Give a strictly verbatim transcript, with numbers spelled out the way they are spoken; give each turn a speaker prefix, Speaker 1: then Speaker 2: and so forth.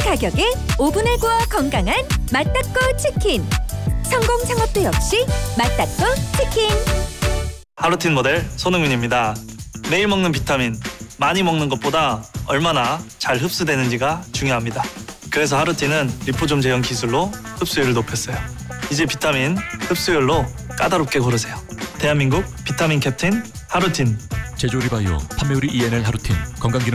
Speaker 1: 가격에 오 분에 구워 건강한 맛닦고 치킨. 성공 창업도 역시 맛닦고 치킨.
Speaker 2: 하루틴 모델 손흥민입니다. 매일 먹는 비타민, 많이 먹는 것보다 얼마나 잘 흡수되는지가 중요합니다. 그래서 하루틴은 리포좀 제형 기술로 흡수율을 높였어요. 이제 비타민 흡수율로 까다롭게 고르세요. 대한민국 비타민 캡틴 하루틴.
Speaker 3: 제조리 바이오, 판매율이 이엔엘 하루틴, 건강기능